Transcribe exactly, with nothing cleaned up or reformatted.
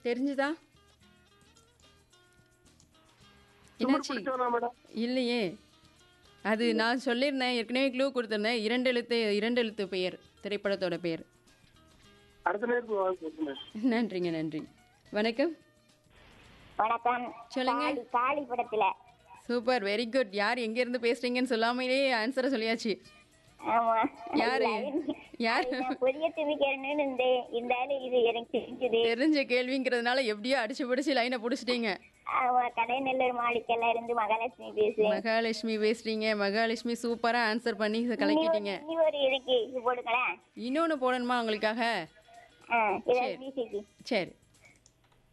தெரிஞ்சுதா? திமிரு என்னாச்சு? பிடிச்சவனா மேடம்? இல்லையே. அது நான் சொல்லியிருந்தேன். ஏற்கனவே க்ளூ குடுத்திருந்தேன். இரண்டு எழுத்து இரண்டு எழுத்து பெயர். திரைப்படத்தோட பெயர். அடுத்த நேரத்துக்கு வாங்க சொல்லுங்க. நன்றிங்க, நன்றி. வணக்கம். வணக்கம். சொல்லுங்க. காளி காளி படத்துல. சூப்பர். Very good. யார் எங்க இருந்து பேசுறீங்கன்னு சொல்லாமலே ஆன்சரை சொல்லியாச்சு. ஆமா. யாரு? யார்? அது நான் புதிய துணிக்கிறேன்னு இருந்தேன். இருந்தாலும் இது எனக்கு தெரிஞ்சது. தெரிஞ்ச கேள்விங்கிறதுனால எப்படியோ அடிச்சு பிடிச்சு லைனை பிடிச்சிட்டீங்க. ஆமா, கடைநல்லூர் மாளிகைல இருந்து மகாலட்சுமி பேசுறேன். மகாலட்சுமி பேசுறீங்க. மகாலட்சுமி சூப்பரா ஆன்சர் பண்ணி கலக்கிட்டீங்க. இனி ஒரு இருக்கு, இது போடுங்களேன். இன்னொன்னு போடணுமா உங்களுக்காக? ஆ, சரி. இதான் மியூசிக். சரி.